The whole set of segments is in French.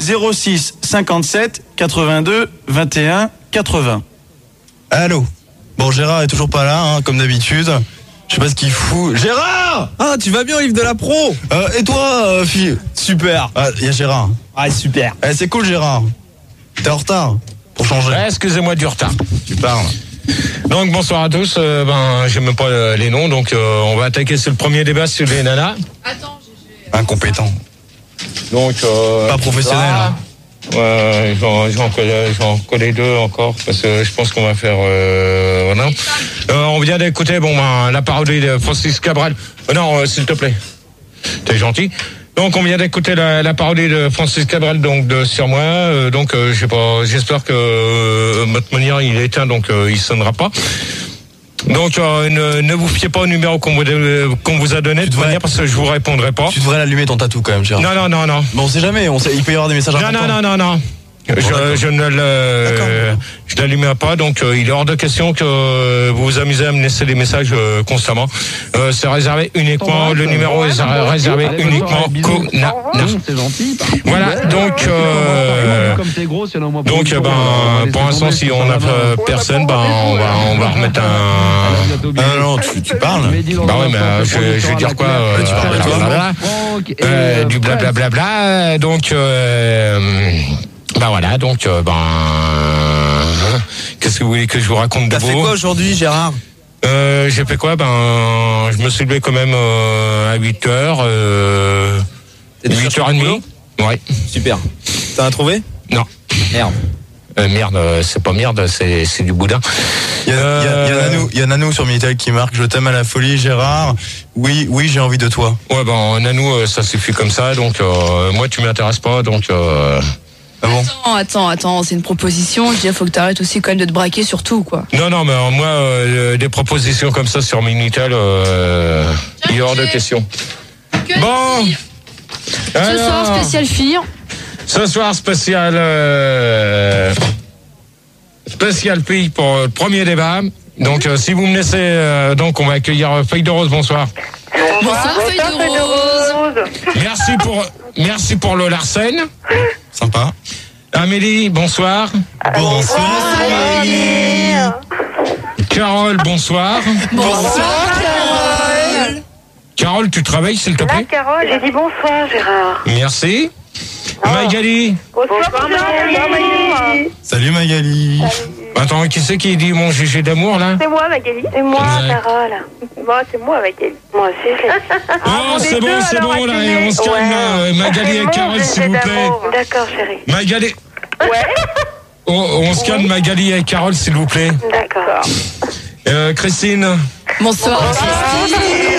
06 57 82 21 80. Allô. Bon, Gérard est toujours pas là, hein, comme d'habitude. Je sais pas ce qu'il fout. Gérard! Ah, tu vas bien, Yves de la Pro? Et toi, fille? Super. Ah, y a Gérard. Ah, super. C'est cool, Gérard. T'es en retard. Pour changer. Ouais, excusez-moi du retard. Tu parles. Donc, bonsoir à tous. J'aime même pas les noms, donc on va attaquer sur le premier débat sur les nanas. Attends, Incompétent. Donc, pas professionnel. Hein. Ouais, j'en connais deux encore, parce que je pense qu'on va faire... voilà. On vient d'écouter la parodie de Francis Cabrel. Non, s'il te plaît. T'es gentil. Donc, on vient d'écouter la parodie de Francis Cabrel, donc de Sur moi. Je sais pas, j'espère que votre manière, il est éteint, donc il sonnera pas. Donc, ne vous fiez pas au numéro qu'on vous a donné, de manière, parce que je vous répondrai pas. Tu devrais l'allumer ton tatou quand même, Gérard. Non. Bon, on sait jamais, il peut y avoir des messages importants. Non. Je n'allumerai pas, donc il est hors de question que vous vous amusez à me laisser des messages constamment. C'est réservé uniquement, le numéro est réservé uniquement qu'aux nanas. C'est gentil. Voilà, donc pour l'instant, si on n'a personne, on va remettre un... non, tu parles. Bah ouais, mais je vais dire quoi tu parles de toi. du blablabla, donc... voilà, donc qu'est-ce que vous voulez que je vous raconte de beau? T'as fait quoi aujourd'hui, Gérard? J'ai fait quoi? Je me suis levé quand même à 8h, 8h30. Ouais. Super. T'en as trouvé? Non. Merde. Merde, c'est pas merde, c'est du boudin. Il y a Nanou sur Minitel qui marque: je t'aime à la folie, Gérard. Oui, j'ai envie de toi. Ouais, Nanou, ça suffit comme ça, donc moi tu m'intéresses pas, donc... Ah bon? Attends, c'est une proposition. Je dis, il faut que t'arrêtes aussi quand même de te braquer sur tout, quoi. Non, mais moi, des propositions comme ça sur Minitel, il est hors de question. Bon. Ce soir, spécial fille. Ce soir, spécial fille pour le premier débat. Donc, si vous me laissez, donc on va accueillir Feuille de Rose. Bonsoir. Bonsoir, Feuille de Rose. Merci pour le Larsen. Sympa. Amélie, bonsoir. Bonsoir, Amélie. Carole, bonsoir. Bonsoir, Carole. Carole, tu travailles, s'il te plaît? Carole, j'ai dit bonsoir, Gérard. Merci. Magali. Bonsoir, Magali. Salut, Magali. Attends, qui c'est qui dit mon GG d'amour, là? C'est moi, Magali. C'est moi, Carole. Moi, c'est moi, Magali. Moi aussi, Oh, c'est bon, là, on se calme, là. Magali et Carole, s'il vous plaît. D'accord, chérie. Magali. Ouais. On se calme, Magali et Carole, s'il vous plaît. D'accord. Christine. Bonsoir, Christine.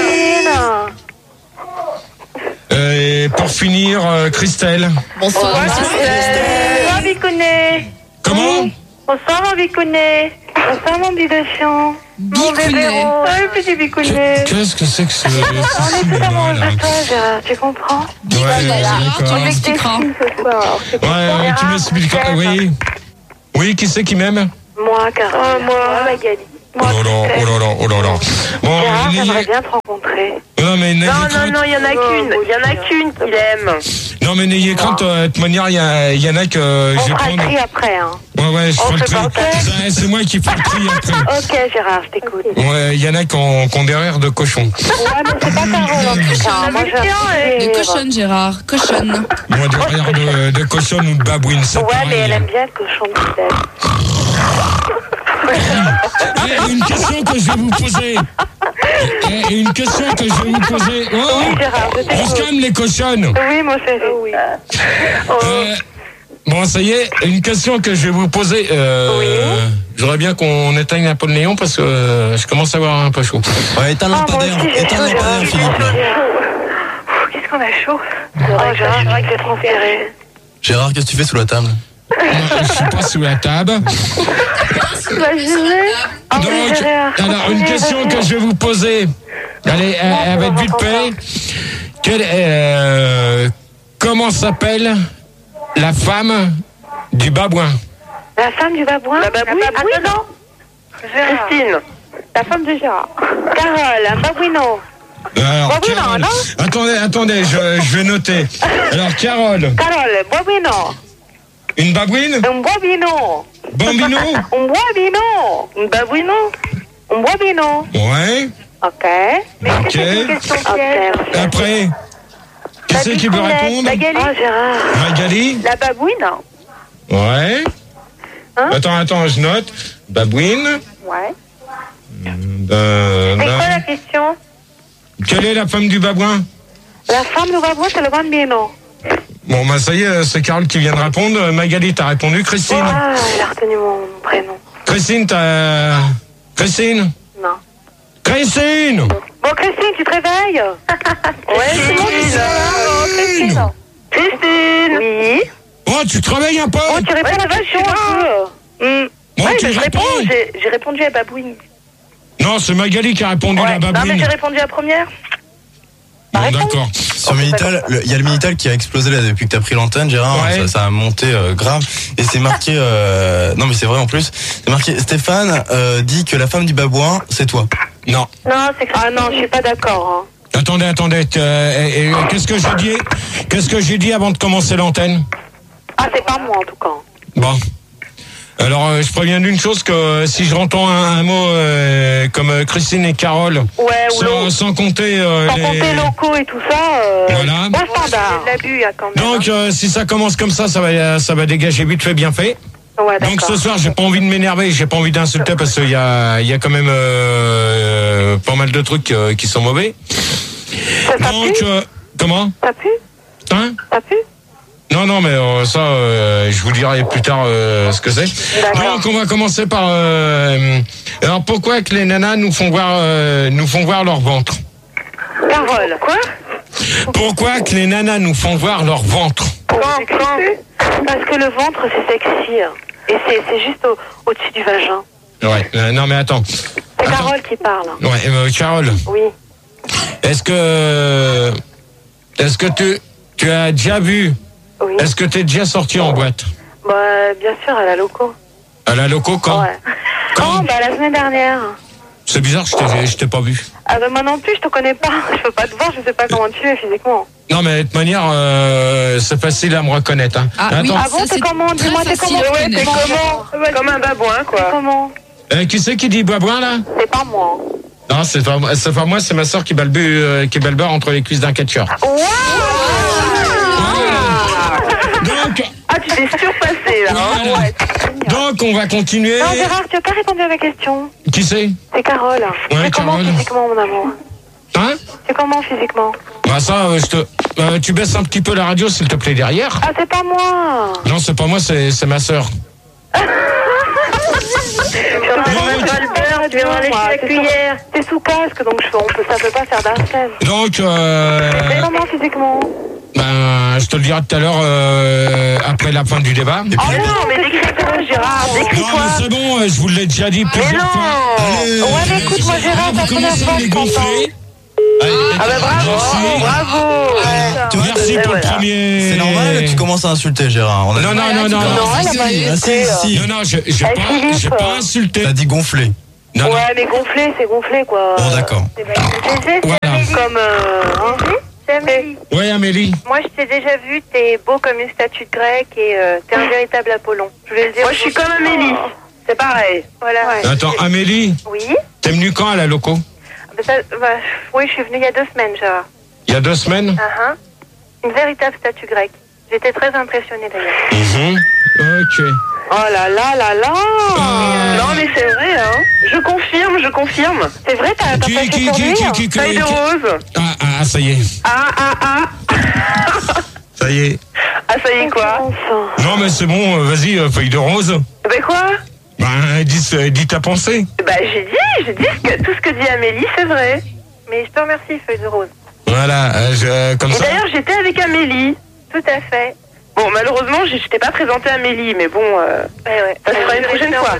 Et pour finir, Christelle. Bonsoir, Bonsoir, Bicounet. Comment? Bonsoir, mon Bicounet. Bonsoir, mon bidachon. Mon bébé rose. Oh, le petit Bicounet. Qu'est-ce que c'est que ce... On est tout amoureux de toi, Gérard, tu comprends? Ouais, tu m'expliqueras. ouais, tu m'expliqueras, oui. Oui, qui c'est qui m'aime? Moi, Carole. Moi, Magali. Oh là là. Bon, Gérard, j'aimerais bien te rencontrer. Non, mais n'ayez Non, il y en a qu'une qu'il aime. Non, mais n'ayez crainte, de toute manière, il y en a que je vais prendre. On fera le tri après, hein. Ouais, je ferai le tri. C'est moi qui ferai le tri après. Ok, Gérard, je t'écoute. Ouais, il y en a qui ont des rires de cochon. Ouais, mais c'est pas Carole, en tout cas. Moi, De cochonne, Gérard. Cochonne. Moi, des rires de cochon ou de babouine, c'est ouais, pareil. mais elle aime bien le cochon de Christelle. Une question que je vais vous poser. Une question que je vais vous poser. Oh, Oui, Gérard, je t'écoute. on se calme les cochonnes. Oui, mon chéri. Oui. Bon, ça y est, une question que je vais vous poser. J'aurais bien qu'on éteigne un peu le néon parce que je commence à avoir un peu chaud. Ouais, éteins le lampadaire, Philippe. Là. Qu'est-ce qu'on a chaud. Gérard, c'est vrai que t'es transféré. Gérard, qu'est-ce que tu fais sous la table? Je suis pas sous la table. Donc, alors, une question que je vais vous poser. Allez, elle va être vite fait. Comment s'appelle la femme du babouin? La femme du babouin? La babouine? Attends, Christine. La femme de Gérard. Carole, un babouinon. Alors, Babouino, Carole. non? Attendez, je vais noter. Alors, Carole. Carole, babouino. Une babouine? Un babouino. Bambino? Un babouino. Un babouino. Un babouino. Ouais. Ok. Mais Ok. c'est une question piège. Après, qui c'est qui peut répondre? Magali. Oh, Gérard. Magali? La babouine. Ouais. Hein? Attends, je note. Babouine. Ouais. C'est quoi la question? Quelle est la femme du babouin? La femme du babouin, c'est le bambino. Bon, bah ça y est, c'est Carole qui vient de répondre. Magali, t'as répondu. Christine? Ah, elle a retenu mon prénom. Christine, t'as... Christine? Non. Christine! Bon, Christine, tu te réveilles? Ouais, c'est bon, Christine. Christine. Oui. Oh, tu te réveilles un peu? Oh, tu réponds à la question un peu. Bon, Ouais, tu mais je réponds. réponds. J'ai répondu à babouine. Non, c'est Magali qui a répondu Ouais. la Non, mais babouine. j'ai répondu à la première. Bon, réponds. d'accord. Sur Minitel, il y a le Minitel qui a explosé là depuis que t'as pris l'antenne, Gérard. Ouais. Ça a monté grave. Et c'est marqué. Non, mais c'est vrai en plus. C'est marqué. Stéphane dit que la femme du babouin, c'est toi. Non. Non, c'est Ah non, je suis pas d'accord. Attendez. Qu'est-ce que j'ai dit avant de commencer l'antenne? Ah, c'est pas moi en tout cas. Bon. Alors, je préviens d'une chose, que si je entends un mot comme Christine et Carole, Ouais, ou sans compter sans compter locaux et tout ça. Voilà. Bon standard. C'est de l'abus quand même. Donc, si ça commence comme ça va dégager vite fait, bien fait. Ouais, Donc d'accord. ce soir, j'ai pas envie de m'énerver, j'ai pas envie d'insulter parce qu'il y a quand même pas mal de trucs qui sont mauvais. Ça Donc, pue comment? Ça pue Hein? Ça pue Non, mais ça, je vous dirai plus tard ce que c'est. D'accord. Donc, on va commencer par... alors, pourquoi que les nanas nous font voir leur ventre? Carole. Quoi? Pourquoi que les nanas nous font voir leur ventre? Quand Parce que le ventre, c'est sexy. Et c'est juste au-dessus du vagin. Ouais, non mais attends. C'est Carole qui parle. Ouais, Carole, Oui. est-ce que tu as déjà vu... Oui. Est-ce que t'es déjà sorti en boîte? Bah, bien sûr, à la loco. À la loco, quand? Ouais. Quand? Bah, la semaine dernière. C'est bizarre, je t'ai pas vu. Ah bah moi non plus, je te connais pas. Je peux pas te voir, je sais pas comment tu es physiquement. Non, mais de toute manière, c'est facile à me reconnaître. Hein. Ah, oui. Attends, Ah bon, Ça, t'es c'est comment? très Dis-moi, t'es facile comment? à connaître. Comme un babouin, quoi. T'es comment? qui c'est qui dit babouin, là? C'est pas moi. Non, c'est pas moi, c'est ma soeur qui balbure entre les cuisses d'un catcheur. Donc, Ah, tu t'es surpassé, là. Voilà. Ouais. donc, on va continuer. Non, Gérard, tu as pas répondu à ma question. Qui c'est? C'est Carole. Ouais, C'est comment Carole. physiquement, mon amour? Hein? C'est comment physiquement? Bah ça, tu baisses un petit peu la radio, s'il te plaît, derrière. Ah, c'est pas moi. Non, c'est pas moi, c'est ma soeur. Tu vas lécher la cuillère. C'est sous casque, donc ça peut pas faire d'arsène. Donc, C'est comment physiquement? ben, je te le dirai tout à l'heure après la fin du débat. Oh non, mais décris-toi, Gérard, Non, décris-toi. mais c'est bon, je vous l'ai déjà dit Mais plusieurs fois. non. Ouais, mais écoute, moi, Gérard, Vous la première commencez fois, à les je t'entends. gonfler. Ah bah bravo, bravo. Merci pour le voilà. premier. C'est normal, tu commences à insulter, Gérard. On a Non, dit- non, non, non. Non, elle a pas Ah, si. Non, j'ai pas insulté. T'as dit gonfler. Non, non. Ouais, mais gonflé, c'est gonflé, quoi. Bon, d'accord. Voilà. Comme, C'est Amélie. Ouais, Amélie. Moi, je t'ai déjà vu, t'es beau comme une statue grecque et t'es un véritable Apollon. Je voulais le dire. Moi, je suis comme Amélie. C'est pareil. Voilà. Attends, Amélie, Oui. t'es venue quand à la loco? Oui, je suis venue il y a 2 semaines, Gérard. Il y a 2 semaines? Une véritable statue grecque. J'étais très impressionnée d'ailleurs. Ok. Oh là là là là. Non, mais c'est vrai, hein. Je confirme. C'est vrai, t'as pas fait sourire. Taille de rose. Ah, ça y est. Ça y est. Ah, ça y est, quoi? Non, mais c'est bon, vas-y, feuille de rose. Ben quoi? Ben, dis ta pensée. Bah, j'ai dit tout ce que dit Amélie, c'est vrai. Mais je te remercie, feuille de rose. Voilà, comme Et ça. d'ailleurs, j'étais avec Amélie. Tout à fait. Bon, malheureusement, je t'ai pas présenté Amélie, mais bon, Ouais. ça se fera une prochaine fois.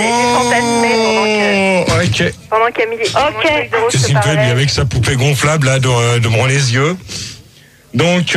Pendant qu'Amélie. Ok. Feuille de rose Qu'est-ce se qu'il me fait, lui, parlait. avec sa poupée gonflable, là, devant les yeux. Donc,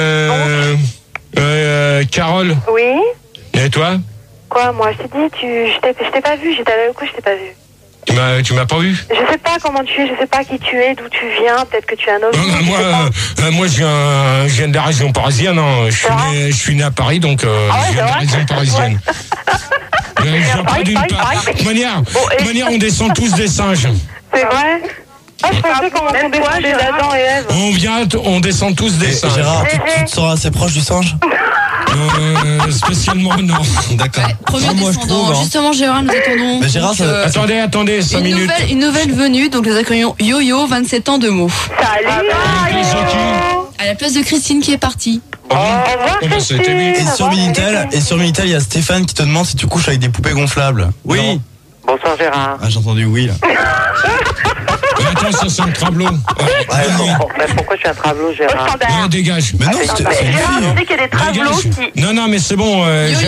Carole, Oui? et toi? Quoi, moi, je t'ai dit, je t'ai pas vu, j'étais à la loco, je t'ai pas vu. Tu m'as pas vu? Je sais pas comment tu es, je sais pas qui tu es, d'où tu viens, peut-être que tu es un homme. Moi, je viens de la région parisienne. Hein. Je suis né à Paris, donc je viens de la région parisienne. Je viens pas d'une part. De manière, on descend tous des singes. C'est vrai? Ah, je pensais qu'on descendait des Adam et Ève. On descend tous des singes. Gérard, tu te sens assez proche du singe? Spécialement, non. D'accord. Premier moi, je descendant. trouve, hein. Justement, Gérard, nous attendons. Mais Gérard, donc, Attendez, 5 minutes. Une nouvelle venue, donc nous accueillons Yo-Yo, 27 ans de mots. Salut! À la place de Christine qui est partie. Au revoir, Christine. Et sur Minitel, il y a Stéphane qui te demande si tu couches avec des poupées gonflables. Oui. Non. Bonsoir Gérard. Ah, j'ai entendu oui, là. Attends, ça c'est un travelot. Mais pourquoi je suis un travelot Au Gérard? standard. Dégage. Mais non, c'est Gérard, une tu fille. sais qu'il y a des travelots qui... Non, mais c'est bon.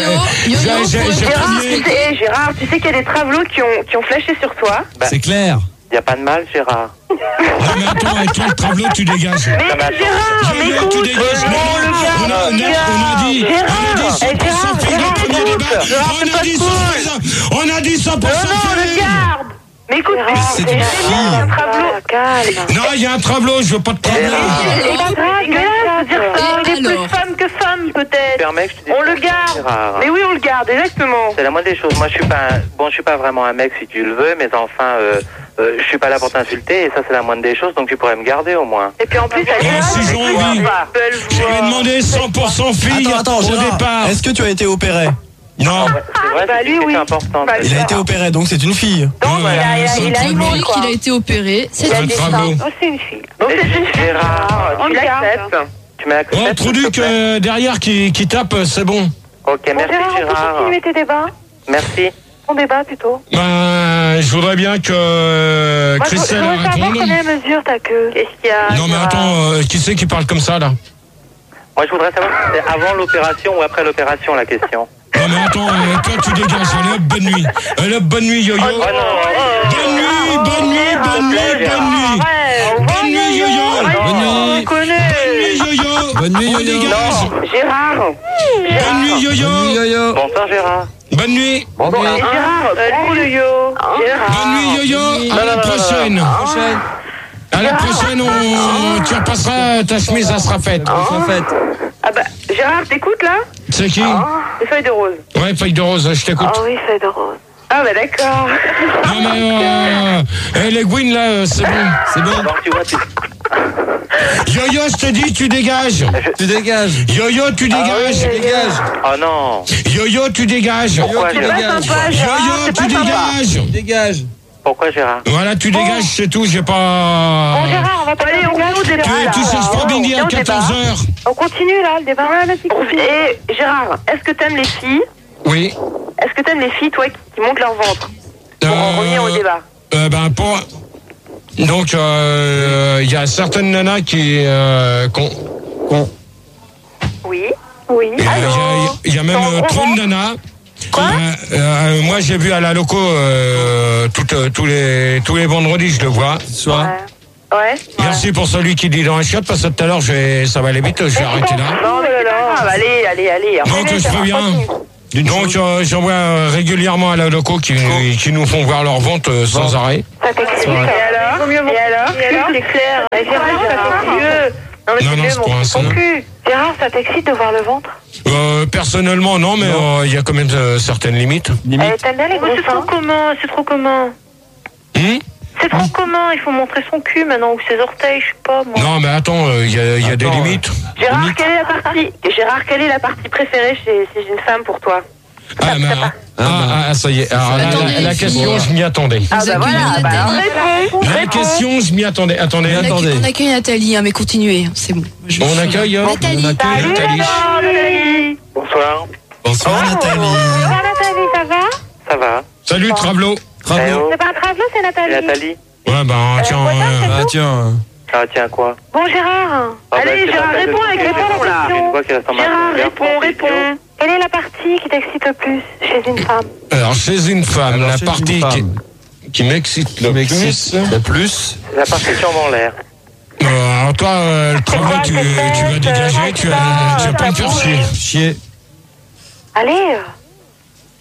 Gérard, tu sais qu'il y a des travelots qui ont flashé sur toi. C'est clair. Y a pas de mal Gérard. Non, mais attends, et toi, le travelot, tu dégages. Mais Gérard, mais Yo-yo, écoute, tu dégages. on le On a dit 100% filles de premier débat. On a dit 100% non, le filles. garde. Mais écoute, c'est une fille. un travelot. Calme. Non, il y a un travelot, je veux pas de travelot. C'est pas grave, dire ça. Il est plus femme que femme, peut-être. Permets que je te dise On le quelque chose, garde. Gérard. Mais oui, on le garde, exactement. C'est la moindre des choses. Moi, je suis pas vraiment un mec si tu le veux, mais enfin, je suis pas là pour t'insulter et ça c'est la moindre des choses, donc tu pourrais me garder au moins. Et puis en plus, elle est si j'ai envie. J'avais demandé 100% filles Attends, au Gérard, départ. est-ce que tu as été opéré? Non. C'est vrai, bah, c'est lui, une oui. question importante. Bah, Il a été opéré, donc c'est une fille. Donc Ouais, c'est il un a une travelot. fille, quoi. Qu'il a été opéré, c'est C'est un travelot. Oh, c'est une fille. Donc c'est une fille. Gérard, On tu le garde. l'acceptes? Tu m'acceptes? Oh, Truduc derrière qui tape, c'est bon. Ok, merci Gérard, on peut Gérard. continuer tes débats? Merci. Ton débat plutôt. Ben, je voudrais bien que Moi, je Christelle voudrais savoir réponde. combien mesure ta queue. Qu'est-ce qu'il y a? Non mais attends, qui c'est qui parle comme ça là? Moi, je voudrais savoir si c'est avant l'opération ou après l'opération, la question. Non mais attends, toi tu dégages, allez hop, bonne nuit. Allez hop, bonne nuit Yo-Yo. Oh non, Bonne nuit, bonne nuit, bonne nuit, bonne nuit. Bonne nuit Yo-Yo. Bonne nuit. On connaît. Bonne nuit Yo-Yo. Bonne nuit, On Yo-Yo. dégage. Gérard. Bonne nuit Yo-Yo. Yo-yo. Bonsoir Gérard. Bonne nuit. Bonsoir. Gérard, prends le yo. Gérard. Bonne nuit Yo-Yo. À la prochaine. À la prochaine, tu repasseras, ta chemise, ça sera faite. Ah bah, Gérard, t'écoutes là? C'est qui? Les feuilles de rose. Ouais, feuille de rose, je t'écoute. Ah oui, feuilles de rose. Ah bah d'accord. Non mais les Gwyn là, c'est bon. C'est bon. Alors, tu vois, Yo-Yo, je te dis, tu dégages. Tu dégages. Yo-Yo, tu dégages. Dégage. Oh non. Yo-Yo, tu dégages. Pourquoi tu C'est pas Gérard? sympa, Gérard. Yo-Yo, C'est tu pas sympa. dégages. Dégage. Pourquoi Gérard? Voilà, tu dégages, c'est tout, j'ai pas... Bon, Gérard, on va pas aller au débat. Tu cherches pas Bindi à 14h. On continue là, le débat. Et Gérard, est-ce que t'aimes les filles? Oui. Est-ce que t'aimes les filles, toi, qui montent leur ventre? Pour en revenir au débat. Ben, pour... Donc, il y a certaines nanas qui... Oui. Oui. Il y a même trop de nanas. Quoi? Moi, j'ai vu à la loco tous les vendredis, je le vois. Soir. Ouais. Merci pour celui qui dit dans les chiottes, parce que tout à l'heure, ça va aller vite, je vais arrêter là. Non, mais c'est pas grave. Allez. Donc, je préviens. Donc, j'en vois régulièrement à la loco qui nous font voir leur vente sans arrêt. Ça t'excite. Et alors? C'est clair. Gérard, ça t'excite. Non, c'est pour un son. Gérard, ça t'excite de voir le ventre? Personnellement, non, mais il y a quand même certaines limites. T'aimes bien les gros seins? C'est trop comment? C'est trop comment? Il faut montrer son cul maintenant, ou ses orteils, je sais pas moi. Non, mais attends, il y a des limites. Gérard, quelle est la partie préférée chez une femme pour toi? Ça y est. Alors, la question, je m'y attendais. Ah bah voilà, La question, je m'y attendais. Attendez. On accueille Nathalie, mais continuez, c'est bon. On accueille Nathalie. Nathalie. Bonsoir. Bonsoir Nathalie. Bonsoir Nathalie, ça va? Ça va? Salut, Travelot. Bravo. C'est pas un travelot, c'est Nathalie. Nathalie? Ouais, ben, tiens. Tiens. Ah, tiens, quoi? Bon Gérard. Ah, Allez bah, Gérard, c'est réponds pas avec la réponds à la Une question. voix qui reste en Gérard, main. réponds. Quelle est la partie qui t'excite le plus chez une femme? Alors, chez une femme, Alors, la chez partie une femme. qui m'excite le plus. Le plus. C'est la partie jambe en l'air. Alors, toi, le travail, tu vas dégager, tu vas pas me faire chier. Chier. Allez.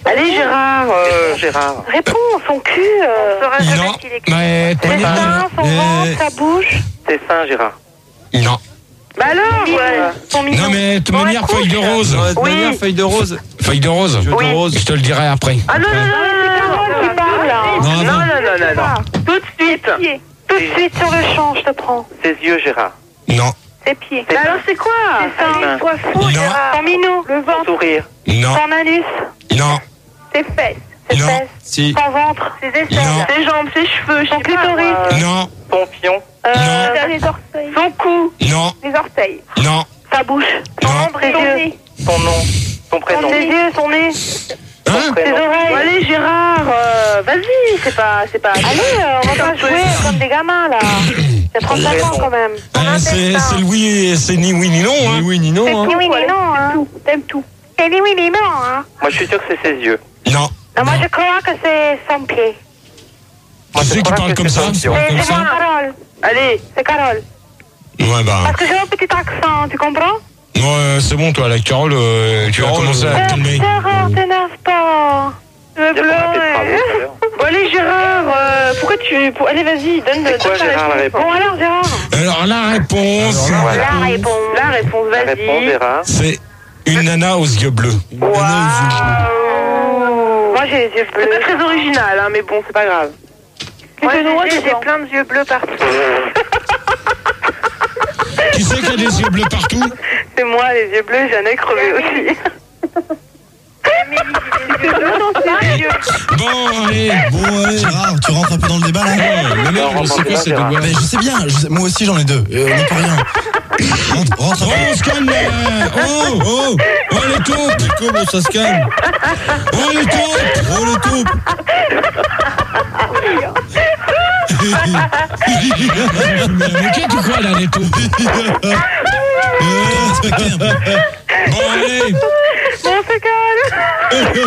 Allez, Gérard. Réponds, son cul. On saura jamais Non, qu'il est mais... Ses seins, son ventre, sa bouche. Tes seins, Gérard. Non. Bah alors, Son mignon. Non, mais de toute manière, feuille de rose. De toute Oui. manière, feuille de rose. Feuille de rose. Feuille de rose. Je te le dirai après. Ah non, C'est Carole qui parle, là. non. Tout de suite. Pieds. Tout de suite sur le champ, je te prends. Ses yeux, Gérard. Non. Ses pieds. Bah alors, c'est quoi? Ses seins. Sois fou, Non. Gérard. Son minou. Le Son ventre. sourire. Non. Son anus. Non. Ses fesses. Ses Non. fesses. Si. Son ventre. Ses aisselles. Non. Ses jambes, ses cheveux, Son clitoris. Non. Son fion. Non. Les orteils. Son cou. Non. Les orteils. Non. Sa bouche. Non. Son nombre et ses yeux. Son nom. Son prénom. Ses yeux, son nez. Hein? Ses oreilles. Allez, Gérard, vas-y, c'est pas. Allez, on va pas jouer comme des gamins, là. C'est 35 ans, quand même. C'est Louis, c'est ni oui ni non. Ni Hein. oui ni non. Hein. Ni oui, ni non, hein. T'aimes tout. C'est ni oui, ni non, hein. Moi, je suis sûr que c'est ses yeux. Non. Non, moi, je crois que c'est son pied. Qui c'est qui parle comme ça? C'est moi, Carole. Allez, C'est Carole. Ouais, bah. Parce que j'ai un petit accent, tu comprends? Ouais, c'est bon, toi, la Carole, tu vas commencer à te calmer. Gérard, t'énerve pas. Je veux pleurer. Bon, allez, Gérard, pourquoi tu. Allez, vas-y, donne quoi, ta Gérard, la réponse? Bon, alors, Gérard. Alors, la réponse, La réponse. La réponse, vas-y. Gérard. c'est une nana aux yeux bleus. Moi, j'ai les yeux bleus. C'est pas très original, hein, mais bon, c'est pas grave. Moi, j'ai plein de yeux bleus partout. Qui c'est qui a des yeux bleus partout? C'est moi, les yeux bleus, j'en ai crevé aussi. Bon, allez. Bon, allez, Gérard, tu rentres un peu dans le débat là. Le mec, je sais quoi, c'est de boire. Mais je sais bien, moi aussi j'en ai deux. On n'y peut rien. Rentre un Oh, peu. on se calme là. Oh, les taupes. Comment ça se calme? Oh, les taupes. Oh le taupe. Mais qu'est-ce que tu crois là, les taupes? Respectez un peu. Bon, allez. Bon, c'est calme.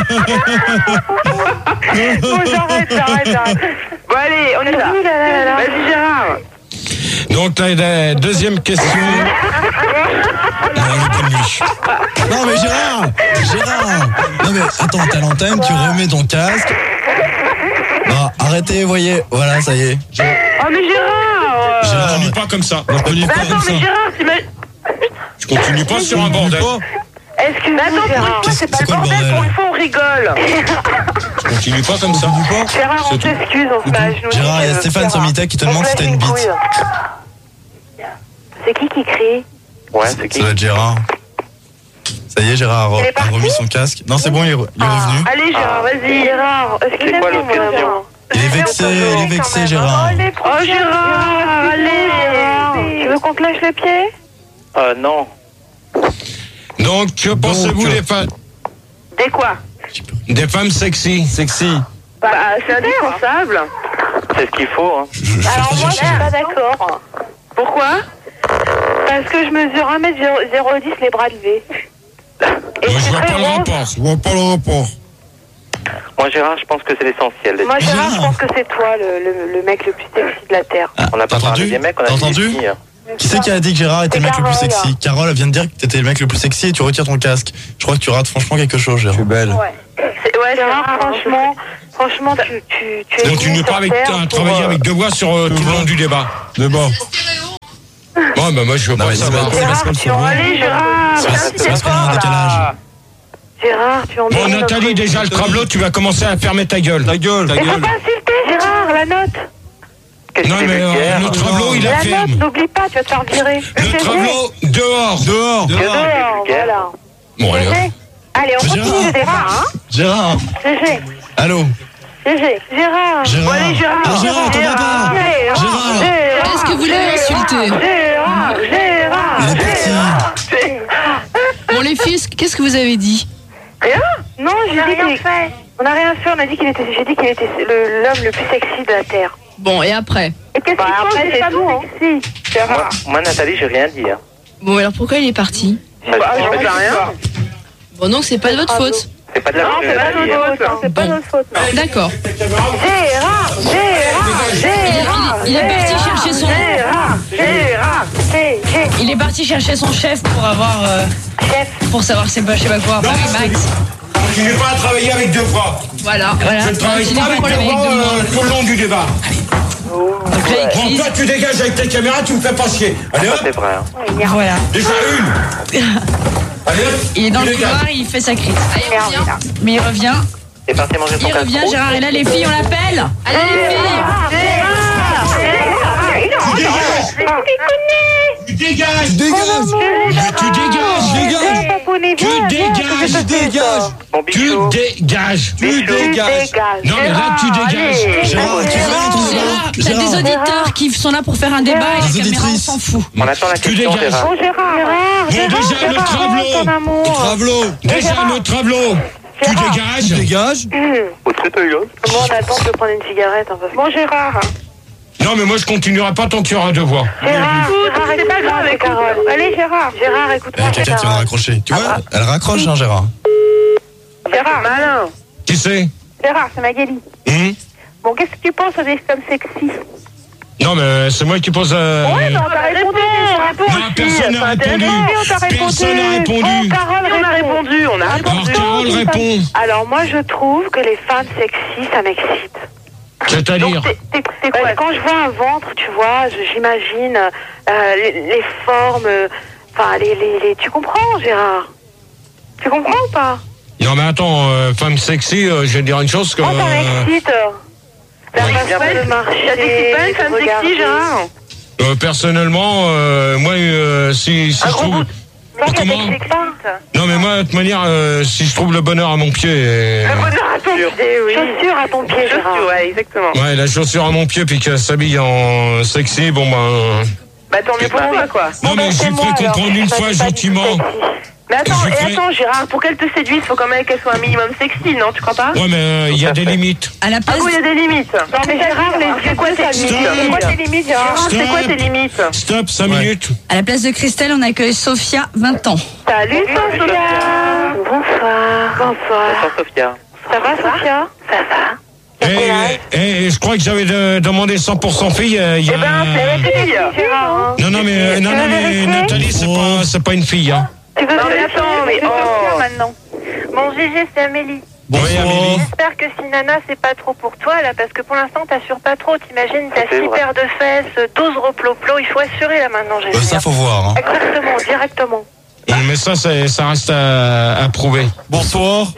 Bon, j'arrête. Bon, allez, on est là. Vas-y, Gérard. Donc, la deuxième question. Non mais Gérard. Non mais attends, t'as l'antenne, tu remets ton casque. Non, arrêtez, voyez. Voilà, ça y est. Oh, mais Gérard Gérard, Continue pas comme ça. continue Mais pas attends, comme ça. mais Gérard, t'imagines. Je continue pas sur un bordel. Excuse-moi, attends, pour une fois, c'est pas C'est le quoi le bordel, bordel pour une fois, on rigole. Je continue pas comme ça. Gérard, on s'excuse, on se bat à genoux. Gérard, il y a Stéphane sur Mita qui te demande si t'as une bite. C'est qui crie? Ouais, c'est qui? Ça doit être Gérard. Ça y est, Gérard Il est a parti remis son casque. Non, c'est bon, il est revenu. Allez, Gérard, vas-y. Gérard, C'est quoi l'autre question? Il est vexé, Gérard. Oh, Gérard, allez. Tu veux qu'on te lâche les pieds? Non. Donc, que pensez-vous Des quoi? des femmes sexy? Sexy. Bah, c'est indispensable. C'est ce qu'il faut, hein. Alors moi, je suis pas d'accord. Pourquoi? Parce que je mesure 1m010 les bras levés. Et Moi, je vois très pas le rose. rapport. Je vois pas le rapport. Moi, Gérard, je pense que c'est l'essentiel. Moi, Gérard, je Gérard. pense que c'est toi le mec le plus sexy de la Terre. On n'a T'as pas parlé entendu? des mecs, on a T'as dit entendu? des filles. Qui c'est qui a dit que Gérard était le C'est mec le plus Carole. sexy? Carole, elle vient de dire que t'étais le mec le plus sexy et tu retires ton casque. Je crois que tu rates franchement quelque chose, Gérard. Tu es belle. Ouais, Gérard, franchement, tu es Continue pas avec travailler avec deux voix sur tout le long du débat. Débat. Bon, bah moi je veux Non, pas mais savoir. Allez, Gérard. C'est parce qu'on a un décalage. Gérard, tu en Bon, Nathalie, déjà le tableau, tu vas commencer à fermer ta gueule. Ta gueule. Et faut pas insulter, Gérard, la note. Non, mais le tableau, il est La ferme. note, n'oublie pas, tu vas te faire virer. Le tableau, dehors. Dehors. Dehors, voilà. Bon, allez. GG. Allez, on Gérard. continue le débat, hein. Gérard. GG. Allô. GG. Gérard. Gérard. allez, Gérard. Ah, Gérard, t'en vas pas. Gérard. Est-ce que vous l'avez insulté? Gérard. Il est parti. Bon, les filles, qu'est-ce que vous avez dit? Non, j'ai dit qu'il fait. On n'a rien fait, on a dit qu'il était. J'ai dit qu'il était l'homme le plus sexy de la Terre. Bon, et après? Et qu'est-ce qu'il faut? après, C'est pas c'est tout, hein. sexy. Gérard. Moi, Nathalie, j'ai rien dit. Hein. Bon, alors pourquoi il est parti? Je fais rien. Bon, donc c'est pas de votre faute. C'est pas de la Non, c'est pas faute. notre faute. C'est pas Bon. notre faute. non. D'accord. Gérard. Il est parti chercher son... Gérard. Il est parti chercher son chef pour avoir... Chef. Pour savoir c'est pas, je sais pas quoi, Paris Max. continue pas à travailler avec deux voix. Voilà. Je ne travaille pas avec deux voix tout le long du débat. Bon, toi, tu dégages avec ta caméra, tu me fais pas chier. Allez hop. C'est vrai. Voilà. Déjà une. Allez hop. Il est dans tu le dégages. couloir, il fait sa crise. Allez, il revient. Mais il revient. T'es parti manger ton Il revient, Gérard. Et là, les filles, on l'appelle. Allez, les filles. Tu dégages. Tu dégages. Mais tu dégages. Tu dégages. Mon Tu bichou. dégages. Tu dégages. Non, mais là, tu dégages. Gérard, tu fais rien, ton débat. T'as des Gérard. auditeurs qui sont là pour faire un débat et Des la caméra, on auditrices. s'en fout. On attend la Tu question, dégages. Gérard. Bon, Gérard. Bon, déjà, le travelot. Travelot. Déjà, le travelot. Tu Tu dégages. dégages. Au-dessus de l'autre. Bon, on attend de prendre une cigarette. Bon, Gérard. Non, mais moi, je continuerai pas tant qu'il y aura deux voix. Gérard, c'est pas grave avec Carole. Allez, Gérard. Gérard, écoute-moi. Quelqu'un qui vient de raccrocher. Tu vois, elle raccroche, hein, Gérard. Gérard. Malin. Qui c'est? Gérard, c'est Magali. Bon, qu'est-ce que tu penses des femmes sexy? Non, mais c'est moi qui pose. Ouais, non, t'as répondu. Non, personne n'a répondu. Personne n'a répondu. Carole, on a répondu. On a Alors, Carole répond. Alors, moi, je trouve que les femmes sexy, ça m'excite. C'est-à-dire? C'est quoi? Quand je vois un ventre, tu vois, j'imagine les formes, enfin, tu comprends, Gérard? Tu comprends ou pas? Non, mais attends, femme sexy, je vais te dire une chose que. Oh, ça m'excite. La façon de marcher. T'es pas une femme sexy, Gérard? Personnellement, moi, si je trouve. Comment? Non, mais moi, de toute manière, si je trouve le bonheur à mon pied. Bonheur à ton pied, oui. Chaussures à ton pied, Gérard. Ouais, exactement. Ouais, la chaussure à mon pied, puis qu'elle s'habille en sexy, bon ben. Bah, tant mieux pour moi, quoi. Non, mais je lui ferai comprendre une fois gentiment. Mais attends, Je ferai- attends, Gérard, pour qu'elle te séduise, faut quand même qu'elle soit un minimum sexy, non? Tu crois pas? Ouais, mais il y a des limites. À la Ah place. bon, il y a des limites. Non, mais Gérard, c'est quoi tes limites? C'est quoi tes limites, Gérard? Stop. C'est quoi tes limites? Stop, 5 Ouais. minutes. À la place de Christelle, on accueille Sophia, 20 ans. Salut, Sophia. Bonsoir. Bonsoir. Sophia. Ça va, Sophia? Ça va. Je crois que j'avais demandé 100% fille. Il y a Eh ben, c'est la fille. Gérard. Non, mais Nathalie, c'est pas une fille, hein. Tu veux Non, mais attends, mais oh. maintenant. Bon, Gégé, c'est Amélie. Oui, Amélie. J'espère que si Nana, c'est pas trop pour toi, là, parce que pour l'instant, t'assures pas trop. T'imagines, t'as C'est 6 vrai. paires de fesses, 12 reploplo. Il faut assurer, là, maintenant, Gégé. Ça, faut voir. Hein. Exactement, directement. Mais ça reste à prouver. Bonsoir.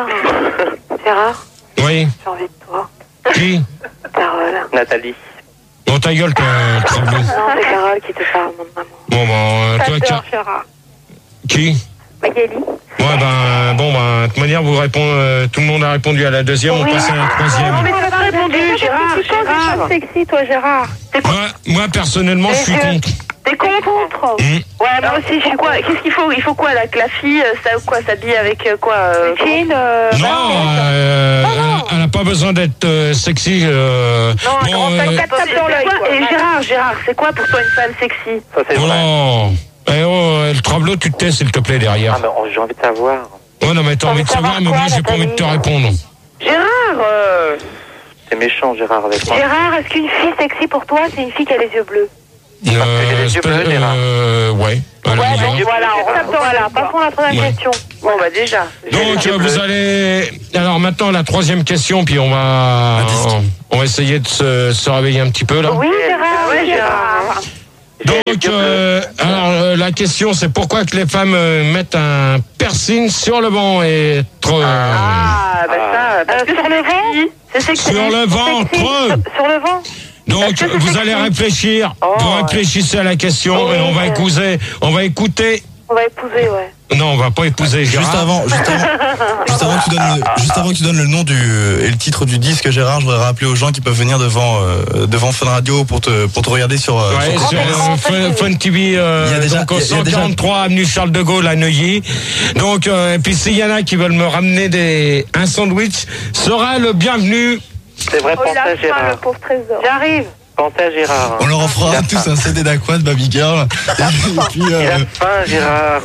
Gérard, Oui. j'ai envie de toi. Qui? Carole. Nathalie. Bon, ta gueule, Travelot. Non, c'est Carole qui te parle, mon maman. Bon, ben, toi, Ta sœur, Gérard. qui? Magali. Ouais, de toute manière, vous répondez, tout le monde a répondu à la deuxième, on passe à la Non, troisième. mais tu as pas répondu, Gérard. Sexy, toi, Gérard. Moi, personnellement, je suis contre. T'es contre? Ouais, moi aussi, je suis quoi? Qu'est-ce qu'il faut? Il faut quoi, là? Que la fille, s'habille avec quoi? Jean, Non, elle n'a pas besoin d'être sexy. Non, tape dans l'œil. Et Gérard, c'est quoi pour toi une femme sexy? Ça, c'est Oh, le Travelot, tu te tais, s'il te plaît, derrière. Ah, mais j'ai envie de savoir. Ouais, non, mais t'as envie de savoir, mais moi, j'ai pas envie de te répondre. Gérard, c'est méchant, Gérard, avec moi. Gérard, est-ce qu'une fille sexy pour toi, c'est une fille qui a les yeux bleus? j'ai les yeux bleus, Gérard. Ouais. à la rigueur. Voilà, passons à la première Ouais. question. Bon, bah, déjà. Donc, vous allez. Alors, maintenant, la troisième question, puis on va essayer de se réveiller un petit peu, là. Oui, Gérard, Ouais, oui, Gérard. Donc, la question, c'est pourquoi que les femmes mettent un piercing sur le ventre et Ah, bah ça, parce que sur le vent, c'est sexy. Sur le ventre. Sur le vent. Donc, Est-ce que c'est vous allez sexy? réfléchir. Vous réfléchissez à la question et on va écouter. On va épouser, ouais. Non, on va pas épouser Gérard. Juste avant que tu donnes le nom et le titre du disque, Gérard, je voudrais rappeler aux gens qui peuvent venir devant Fun Radio pour te regarder sur Ouais, sur Fun TV, donc au 143 avenue Charles de Gaulle à Neuilly. Donc, et puis s'il y en a qui veulent me ramener un sandwich, sera le bienvenu. c'est vrai, pensez à Gérard. le pauvre trésor. J'arrive. Pensez à Gérard. On leur offrira tous un CD d'Aqua de Baby Girl. Et puis, Il a faim, Gérard.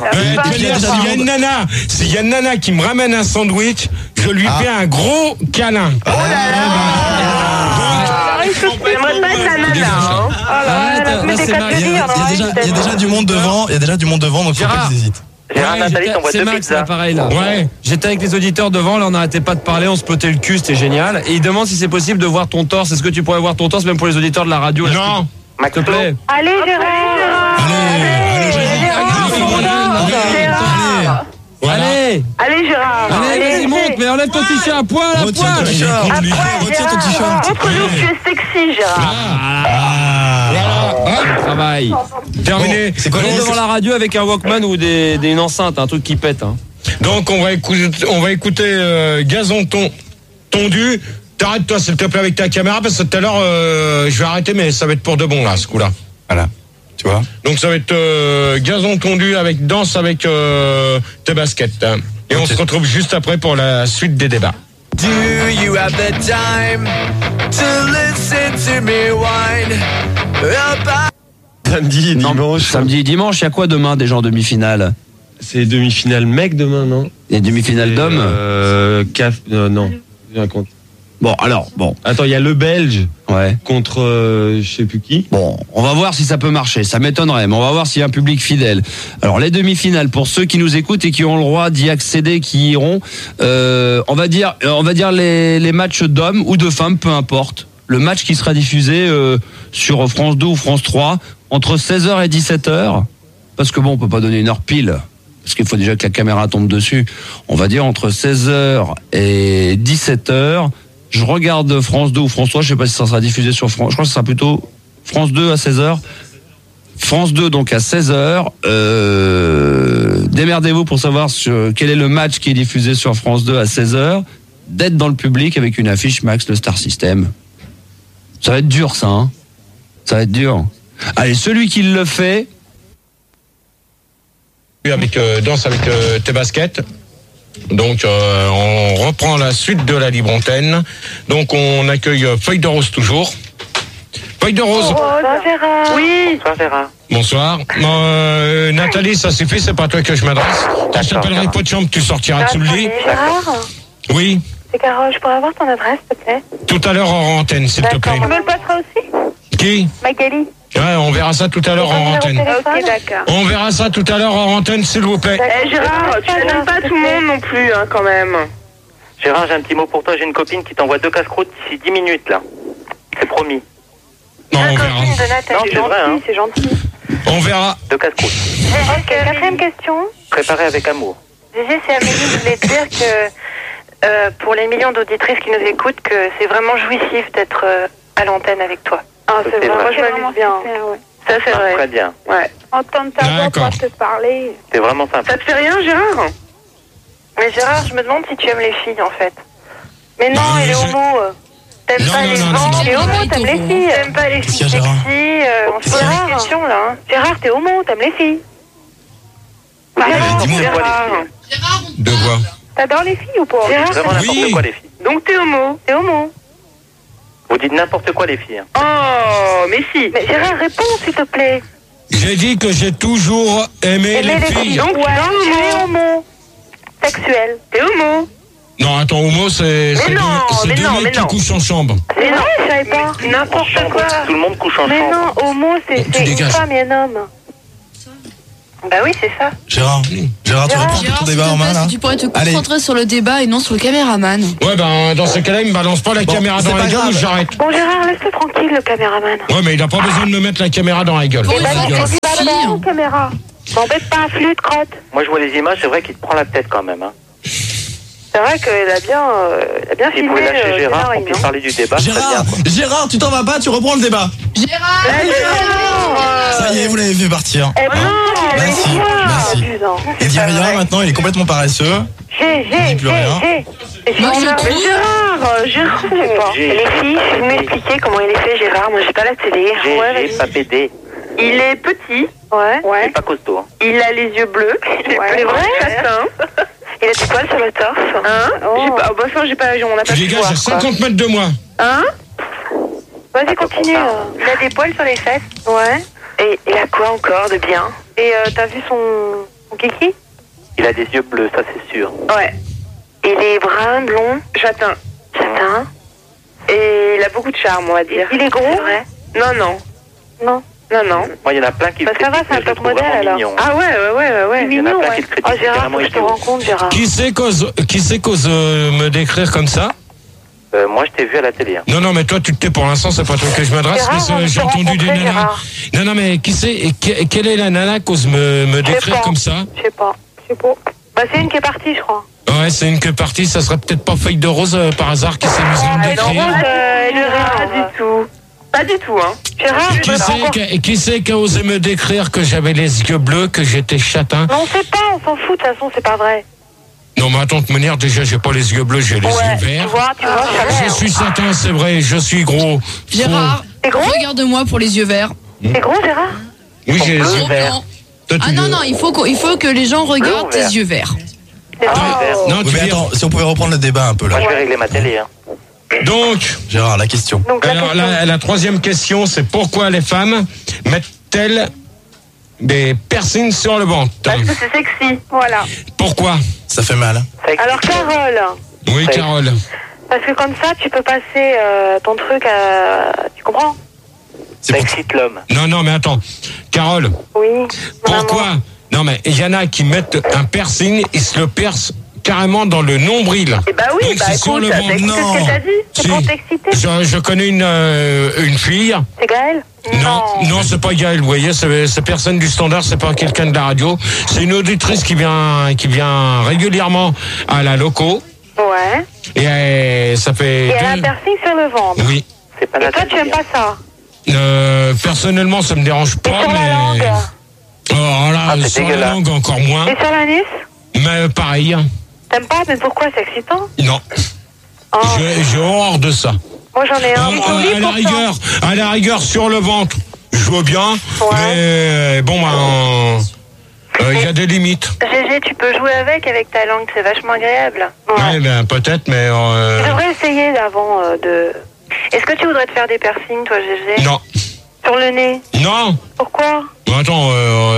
S'il y a une nana qui me ramène un sandwich, je lui fais un gros câlin. J'aimerais pas être la nana, hein. il y a déjà du monde devant, donc faut pas qu'ils hésitent. Gérard, Nathalie t'envoie c'est 2 Max, pizzas. là, pareil, là. Ouais. J'étais avec les auditeurs devant, là, on n'arrêtait pas de parler, on se potait le cul, c'était génial. Et il demande si c'est possible de voir ton torse. Est-ce que tu pourrais voir ton torse, même pour les auditeurs de la radio? Là, Non. s'il te plaît. Allez, Gérard. Voilà. Allez, Allez, Gérard. allez, vas-y, monte, mais enlève ton t-shirt à poil, à Retiens ton poil. t-shirt. Retiens ton t-shirt. Montre-nous que tu es sexy, Gérard. Voilà. Travail. Terminé. Bon, c'est quoi On est devant la radio avec un Walkman ou une enceinte, un truc qui pète. Hein. Donc on va écouter Gazon tondu. T'arrêtes-toi s'il te plaît avec ta caméra parce que tout à l'heure je vais arrêter mais ça va être pour de bon là ce coup-là. Voilà. Tu vois. Donc ça va être Gazon tondu avec danse avec tes baskets. Hein. Et on se retrouve juste après pour la suite des débats. Do you have the time to listen to me whine about... Samedi, dimanche. Samedi et dimanche, il y a quoi demain déjà en demi-finale? C'est demi-finale mec demain, non? Il y a demi-finale d'hommes? Non. J'ai un compte. Bon, alors, bon. Attends, il y a le Belge Ouais. contre je sais plus qui. Bon, on va voir si ça peut marcher. Ça m'étonnerait, mais on va voir s'il y a un public fidèle. Alors, les demi-finales, pour ceux qui nous écoutent et qui ont le droit d'y accéder, qui iront, on va dire les matchs d'hommes ou de femmes, peu importe. Le match qui sera diffusé sur France 2 ou France 3 entre 16h et 17h. Parce que bon, on peut pas donner une heure pile. Parce qu'il faut déjà que la caméra tombe dessus. On va dire entre 16h et 17h. Je regarde France 2 ou France 3, je sais pas si ça sera diffusé sur France. Je crois que ce sera plutôt France 2 à 16h. France 2 donc à 16h. Démerdez-vous pour savoir quel est le match qui est diffusé sur France 2 à 16h. D'être dans le public avec une affiche Max le Star System. Ça va être dur ça, hein. Ça va être dur. Allez, celui qui le fait... Avec danse avec tes baskets. Donc on reprend la suite de la libre antenne. Donc on accueille Feuille de Rose toujours. Feuille de Rose. Bonsoir, Gérard. Oui. Bonsoir, Gérard. Bonsoir. Nathalie, ça suffit, c'est pas à toi que je m'adresse. Quand je t'appellerai pas de chambre, tu sortiras sous le lit. Gérard. Oui. C'est Carole, je pourrais avoir ton adresse, s'il te plaît? Tout à l'heure en antenne, s'il te plaît. Tu me le passeras aussi? Qui? Magali. Ouais, on verra ça tout à l'heure en antenne. Ok, d'accord. On verra ça tout à l'heure en antenne, s'il vous plaît. Gérard, tu n'aimes pas tout le monde non plus, hein, quand même. Gérard, j'ai un petit mot pour toi. J'ai une copine qui t'envoie 2 casse-croûtes d'ici 10 minutes, là. C'est promis. Non, on verra. Copine de Nathalie. Non, c'est vrai, hein. C'est gentil. On verra. 2 casse-croûtes. Ok, quatrième question. Préparé avec amour. Gégé, c'est Amélie, je voulais te dire que pour les millions d'auditrices qui nous écoutent, que c'est vraiment jouissif d'être à l'antenne avec toi. Ah, c'est vrai. Moi, je m'amuse bien. Ça, c'est vrai. Très bien. Ouais. Entendre ta voix, D'accord. pouvoir te parler. C'est vraiment sympa. Ça te fait rien, Gérard? Mais Gérard, je me demande si tu aimes les filles, en fait. Mais non, Non, il est je- homo. T'aimes Non, pas non, les non, gens. non, T'es non. homo, t'aimes les filles. T'aimes pas les filles Tiens, Gérard. sexy. On se pose Tiens. la question, là. Hein. Gérard, t'es homo, t'aimes les filles. dis-moi. Gérard, Deux voix. t'adores les filles ou pas? Gérard, Vraiment n'importe Oui. quoi, les filles. Donc t'es homo? t'es homo. Vous dites n'importe quoi, les filles. Oh, mais si. Mais Gérard, réponds, s'il te plaît. J'ai dit que j'ai toujours aimé Aimer les filles. Donc tu Ouais, tu es es homo. homo. Sexuel. T'es homo. Non, attends, homo, c'est Mais non, mais deux non, mecs mais qui non. couchent en chambre. Mais non, je savais pas. N'importe quoi. Tout le monde couche en Mais chambre. non, homo, c'est une dégages. femme et un homme. Bah oui, c'est ça. Gérard, tu reprends ton Gérard, débat s'il en te main plaît, là? si tu pourrais te Allez. concentrer sur le débat et non sur le caméraman. Ouais, ben, dans ce cas-là, il me balance pas la Bon, caméra c'est dans pas la gueule grave. ou j'arrête. Bon, Gérard, laisse-le tranquille, le caméraman. Ouais, mais il a pas besoin de me mettre la caméra dans la gueule. Bon, Eh ben, il tu va dis pas fille, bon, hein. caméra. M'embête pas, flûte, crotte. Moi, je vois les images, c'est vrai qu'il te prend la tête quand même. Hein. C'est vrai qu'il a bien Il filmé. pouvait lâcher Gérard pour Gérard, puisse parler du débat. Très bien, Gérard, quoi. Gérard, tu t'en vas pas, tu reprends le débat. Gérard Ça y est, vous l'avez fait partir. Eh ben, Merci, merci. Il dit rien maintenant, il est complètement paresseux. Il dit plus rien. Moi, je trouve... Gérard, je sais pas. J'ai- Les filles, je vais m'expliquer comment il est fait, Gérard. Moi, j'ai pas la télé. Ouais, J'ai vas-y. pas pédé. Il est petit. Ouais. C'est Ouais. pas costaud. Hein. Il a les yeux bleus. Il est Ouais. vrai, Ouais. châtain. Il a du poil sur le torse. Hein? Oh. J'ai pas, bah ça, j'ai pas, on n'a pas Tu pu dégages voir, à quoi. 50 mètres de moi. Hein? Vas-y, continue. Il a des poils sur les fesses. Ouais. Et il a quoi encore de bien? Et t'as vu son kiki? Il a des yeux bleus, ça c'est sûr. Ouais. Il est brun, blond, Châtain. châtain. Et il a beaucoup de charme, on va dire. Il est gros? C'est vrai. Non, non. Non. Non, non. Moi, il y en a plein qui le Bah, ça va, critiquent, c'est un mais je le top trouve modèle vraiment alors. mignon. Ah ouais. Il y en a plein qui le critiquent, Oh, c'est Gérard, carrément faut que je te idiot. rencontre, Gérard. Qui c'est qu'ose me décrire comme ça? Moi, je t'ai vu à la télé. Hein. Non, mais toi, tu te tais pour l'instant, c'est pas toi que je m'adresse, Gérard, mais on j'ai peut entendu des rencontrer, nanas. Gérard. Non, mais qui c'est, quelle est la nana qu'ose me décrire comme ça? Je sais pas. Bah, c'est une qui est partie, je crois. Ouais, c'est une que partie, ça serait peut-être pas Feuille de Rose par hasard qui s'amuse à me décrire. Pas du tout. Pas du tout, hein. Gérard, Qui c'est qui a osé me décrire que j'avais les yeux bleus, que j'étais châtain? Non, on sait pas, on s'en fout, de toute façon, c'est pas vrai. Non, mais attends, de manière, déjà, j'ai pas les yeux bleus, j'ai les yeux verts. Tu vois, ça Je suis châtain, c'est vrai, je suis gros. Gérard, regarde-moi pour les yeux verts. T'es gros, Gérard? Oui, j'ai les Gros yeux verts. blanc. Toi, tu Ah non, veux- non, il faut que les gens regardent tes yeux verts. Non, Oui, tu mais dis- attends, si on pouvait reprendre le débat un peu là. Moi, je vais régler ma télé. Hein. Donc, Gérard, la question. alors, la troisième question, c'est pourquoi les femmes mettent-elles des piercings sur le ventre? Parce que c'est sexy, voilà. Pourquoi? Ça fait mal. Alors, Carole, Oui, Carole. parce que comme ça, tu peux passer ton truc à... Tu comprends? C'est pour... excite l'homme. Non, mais attends. Carole, Oui. pourquoi? Non, mais il y en a qui mettent un piercing, ils se le percent carrément dans le nombril. Eh bah oui, Donc, bah c'est sur écoute, le ventre. c'est ce que t'as dit. C'est pour Si. t'exciter. Je connais une fille. C'est Gaël? Non, c'est pas Gaël, vous voyez, c'est personne du standard, c'est pas quelqu'un de la radio. C'est une auditrice qui vient régulièrement à la loco. Ouais. Et ça fait... Et elle a un piercing sur le ventre. Oui. C'est pas Et toi, tu aimes pas ça? Personnellement, ça me dérange pas, Et sur la langue? Oh là, c'est sur la dégueulasse. langue encore moins. Et sur l'anus? Mais pareil. T'aimes pas? Mais pourquoi? C'est excitant? Non. Oh. J'ai horreur de ça. Moi, j'en ai un. À la rigueur, sur le ventre, je veux bien. Mais bon, il y a des limites. GG, tu peux jouer avec ta langue, c'est vachement agréable. Ouais, ben, peut-être, mais... Tu devrais essayer avant de... Est-ce que tu voudrais te faire des piercings, toi, GG? Non. Sur le nez? Non. Pourquoi? Attends,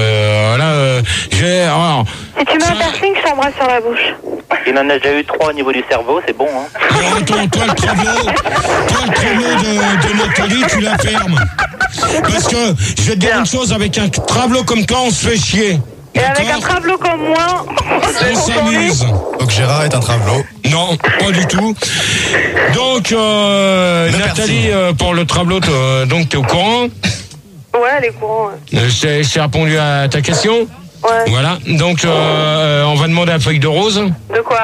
j'ai... Alors, Si tu mets un piercing, je t'embrasse sur la bouche. Il en a déjà eu 3 au niveau du cerveau, c'est bon. Hein. attends, toi, le travelot de Nathalie, tu la fermes. Parce que, je vais te dire une chose, avec un travelot comme toi, on se fait chier. Et avec un travelot comme moi, On s'amuse. Donc Gérard est un travelot. Non, pas du tout. Donc, Nathalie, pour le travelot, donc t'es au courant? Ouais, elle est courant. J'ai répondu à ta question. Ouais. Voilà, donc on va demander à Feuille de Rose. De quoi?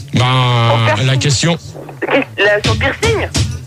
La question. Son piercing?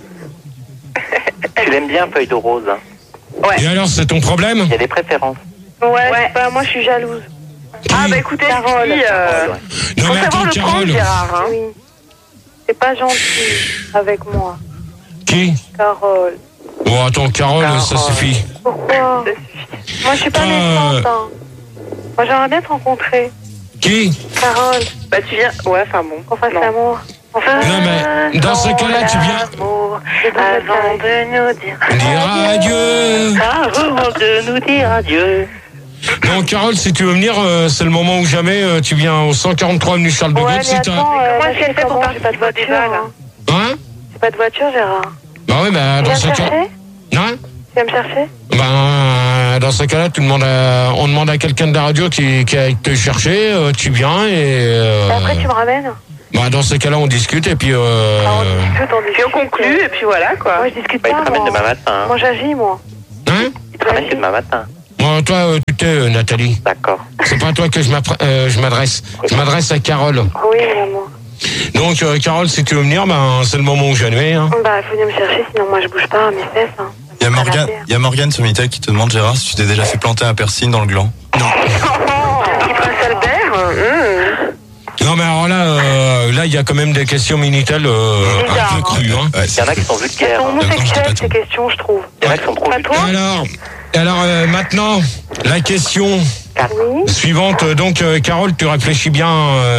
Tu l'aimes bien, Feuille de Rose. Hein. Et alors, c'est ton problème? Il y a des préférences. Ouais. Bah, moi, je suis jalouse. Ah, bah écoutez, Carole. Non, Faut mais savoir attends, le prendre, Carole. Gérard. Hein. Oui. C'est pas gentil avec moi. Qui? Carole. Bon, attends, Carole, ça suffit. Pourquoi? Moi, je suis pas méchante. Hein. Moi, j'aimerais bien te rencontrer. Qui? Carole. Bah, tu viens. Ouais, enfin bon. On fasse l'amour. Non, mais dans ce cas-là, tu viens. Avant de nous dire adieu. Avant de nous dire adieu. Non, Carole, si tu veux venir, c'est le moment ou jamais. Tu viens au 143 avenue Charles de Gaulle. Ouais, mais attends, moi, je fait pour participer à des balles. Hein? J'ai pas de voiture, Gérard. Bah oui, bah Tu dans viens ce me cas. chercher? Hein? Tu viens me chercher? Ben, dans ce cas-là, on demande à quelqu'un de la radio qui aille te chercher, tu viens et après, tu me ramènes? Bah, dans ce cas-là, on discute et puis Puis on conclut, et puis voilà, quoi. Moi, je discute Bah, il pas, te ramène moi. demain matin. Hein. Moi, j'agis, moi. Hein? Il te ramène que demain matin. Bon, toi, tu t'es, Nathalie. D'accord. C'est pas à toi que je m'adresse. Je m'adresse à Carole. Oui, maman. Donc, Carole, si tu veux venir, ben, c'est le moment où je vais, hein. Bah, faut venir me chercher, sinon moi, je bouge pas mes fesses, hein. Il y a Morgane sur Minitel qui te demande, Gérard, si tu t'es déjà fait planter un piercing dans le gland. Qui passe Albert? Non, mais alors là, il y a quand même des questions Minitel un peu crues, hein. Ouais, Il y en a qui sont vulgaires. Elles sont Hein. homosexuelles, ces questions, je trouve. Il y en a qui sont trop Pas vulgaires. toi? Alors, maintenant, la question Oui. suivante. Donc, Carole, tu réfléchis bien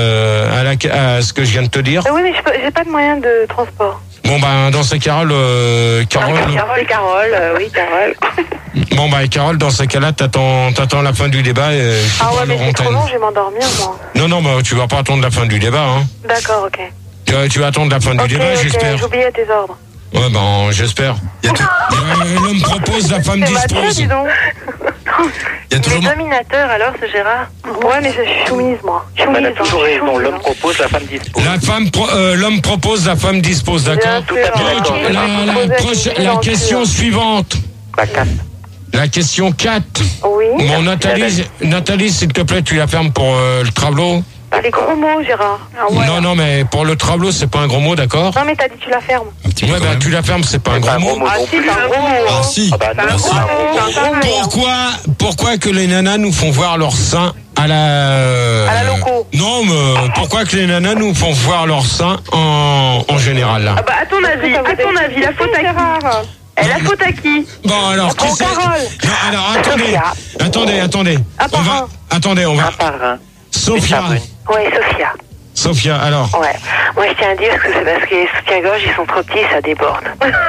à ce que je viens de te dire. Oui, mais j'ai pas de moyen de transport. Bon, ben, dans ces Carole. Carole, oui, Carole. Bon, bah, Carole, dans ces cas-là, t'attends la fin du débat et je te Ah ouais, parle mais hors c'est trop antenne. long, je vais m'endormir, moi. Non, bah, tu vas pas attendre la fin du débat, hein. D'accord, ok. Tu vas attendre la fin du débat, Ok, j'espère. j'oubliais tes ordres. Ouais, ben, j'espère. L'homme propose, la femme C'est Mathieu, dispose. dis donc. Il y a toujours. Il est dominateur, alors, ce Gérard. Ouais, mais je suis soumise, moi. Elle a toujours raison. L'homme propose, la femme dispose. L'homme propose, la femme dispose, d'accord? Tout à fait d'accord. Donc, la question suivante. La 4. La question 4. Oui. Bon, Nathalie, s'il te plaît, tu la fermes pour le tableau. Les gros mots, Gérard. Ah, ouais. Non, mais pour le tableau, c'est pas un gros mot, d'accord? Non, mais t'as dit tu la fermes. Ouais, bah, tu la fermes, c'est pas un gros mot. Ah, si, c'est un gros mot. Ah, si. Ah, bah, non, c'est un gros mot. Pourquoi que les nanas nous font voir leur sein à la loco? Non, mais pourquoi que les nanas nous font voir leur sein en général, là? Ah, bah, à ton avis, la faute à Gérard. Elle a faute à qui? Bon, alors, qui c'est? Non, alors, attendez. On va. Un par un. Sophia. Ouais, Sophia. Sophia, alors. Ouais. Moi, je tiens à dire que c'est parce que les soutiens-gorge, ils sont trop petits, ça déborde.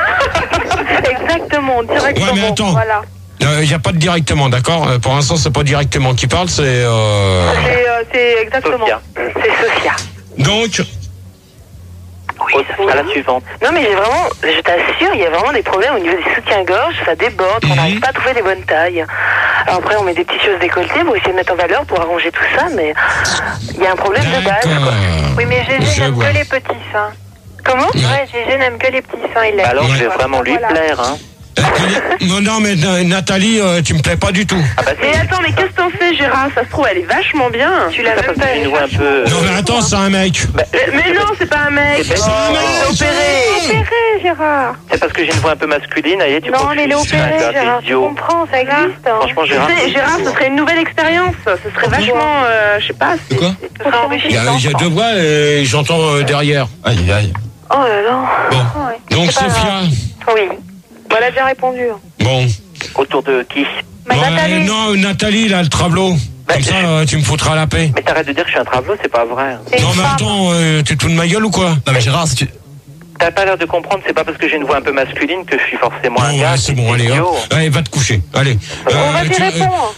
Exactement, directement. Ouais, mais attends. Voilà. Il n'y a pas de directement, d'accord? Pour l'instant, c'est pas directement qui parle, c'est... C'est exactement. Sophia. C'est Sophia. Donc, Oui, À la suivante. Non, mais je t'assure, il y a vraiment des problèmes au niveau des soutiens-gorge, ça déborde, on n'arrive pas à trouver les bonnes tailles. Alors après, on met des petites choses décolletées pour essayer de mettre en valeur, pour arranger tout ça, mais il y a un problème de base, quoi. Oui, mais Gégé n'aime que les petits seins. Comment? Ouais, Gégé n'aime que les petits seins, il Alors, je vais vraiment lui plaire, hein. non, mais Nathalie, tu me plais pas du tout. Ah bah, Mais attends, mais qu'est-ce que t'en fais, Gérard? Ça se trouve, elle est vachement bien. Tu l'as même pas. une voix un peu... Non, mais attends, c'est un mec. Mais non, c'est pas un mec. C'est un mec. Opéré, Gérard. C'est parce que j'ai une voix un peu masculine, allez, tu Non, crois que mais il est je suis opéré, un Gérard. Tu idiot. comprends, ça existe. Franchement, Gérard, Tu sais, c'est Gérard, idiot. ce serait une nouvelle expérience. Ce serait vachement, je sais pas. De quoi? Ce serait enrichissant. Il y a deux voix et j'entends derrière. Aïe. Oh là là. Bon. Ouais. Donc, C'est pas Sophia. grave. Oui. Bon, elle a déjà répondu. Bon. Autour de qui? Nathalie. Non, Nathalie, là, le tableau. Comme ça, tu me foutras la paix. Mais t'arrêtes de dire que je suis un travelot, c'est pas vrai. Non, mais attends, tu te fous de ma gueule ou quoi? Non, mais Gérard, si tu. T'as pas l'air de comprendre, c'est pas parce que j'ai une voix un peu masculine que je suis forcément un Bon, gars. ouais, c'est bon, allez, idiot. allez, va te coucher. Allez. On va t'y répondre.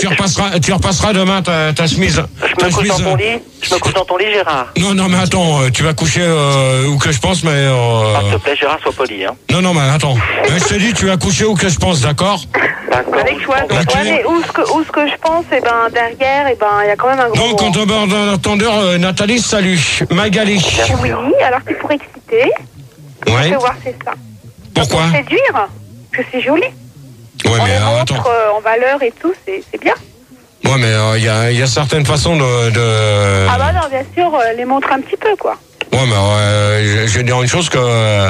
Tu repasseras demain ta chemise. Je me couche dans ton lit. Je me couche dans ton lit, Gérard. Non, mais attends, tu vas coucher où que je pense, mais... S'il te plaît, Gérard, sois poli, hein. Non, mais attends. Je te dis, tu vas coucher où que je pense, d'accord? D'accord. Avec choix. Ok. Ouais, mais où ce que je pense, et ben derrière, et ben il y a quand même un gros. Donc, mot. on demande un entendeur, Nathalie, salut. Magali. Oui, alors c'est pour exciter. Ouais. Je vais voir, c'est ça. Pourquoi? Pour séduire, que c'est joli. Ouais, On mais les attends. montre en valeur et tout, c'est bien. Ouais, mais il y a certaines façons de... Ah bah non, bien sûr, les montre un petit peu, quoi. Ouais, mais je vais dire une chose que...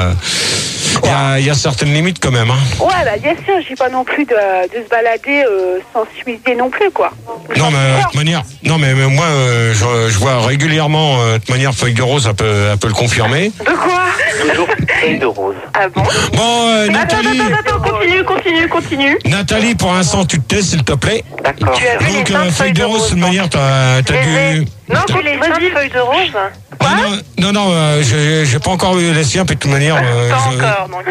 Il y a certaines limites quand même, hein. Ouais, bah bien sûr, je dis pas non plus de se balader sans s'user non plus, quoi. Non, mais de toute manière, mais moi, je vois régulièrement, de toute manière, Feuille de Rose, elle peut le confirmer. De quoi? Toujours feuille de rose. Ah bon? Bon, Nathalie. Attends, continue. Nathalie, pour l'instant, tu te tais, s'il te plaît. D'accord. Tu as vu Donc, les seins de Feuille de Rose, de toute manière, t'as dû... Non, tu les seins de feuilles de rose? Quoi? Non, j'ai pas encore eu les siens, puis de toute manière... Pas encore, donc...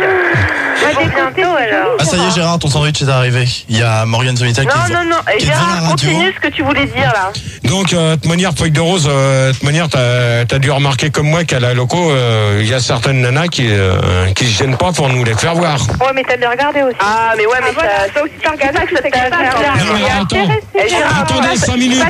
bientôt, alors. Ah, ça y est, Gérard, ton sandwich est arrivé. Il y a Morgane Zomita qui Non, qui est devant Gérard, la radio. continue ce que tu voulais dire, là. Donc, de toute manière, Feuille de Rose, de toute manière, t'as dû remarquer comme moi qu'à la loco, il y a certaines nanas qui se gênent pas pour nous les faire voir. Ouais, mais t'as bien regardé aussi. Ah, mais ouais, mais ça aussi, t'as regardé que ça t'a Non, mais attendez 5 minutes,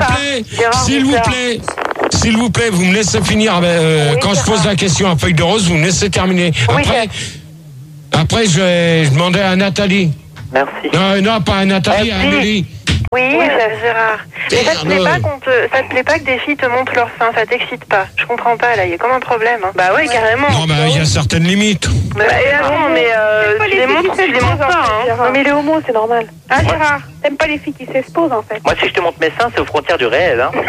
s'il vous plaît, vous me laissez finir. Quand je pose la question à Feuille de Rose, vous me laissez terminer. Après, je vais demander à Nathalie. Merci. Non, pas à Nathalie, à Amélie. Oui, Gérard. Mais ça te plaît pas que des filles te montrent leur sein, ça t'excite pas. Je comprends pas, là, il y a comme un problème. Hein. Bah ouais, carrément. Non, il y a certaines limites. Mais tu les montres pas, hein. Non, mais les homos, c'est normal. Ah, Gérard, t'aimes pas les filles qui s'exposent, en fait. Moi, si je te montre mes seins, c'est aux frontières du réel, hein.